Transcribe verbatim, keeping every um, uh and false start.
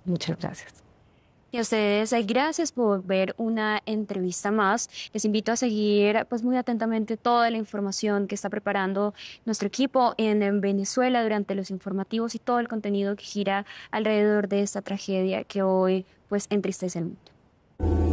Muchas gracias. Y a ustedes, eh, gracias por ver una entrevista más. Les invito a seguir pues muy atentamente toda la información que está preparando nuestro equipo en, en Venezuela durante los informativos y todo el contenido que gira alrededor de esta tragedia que hoy pues entristece el mundo.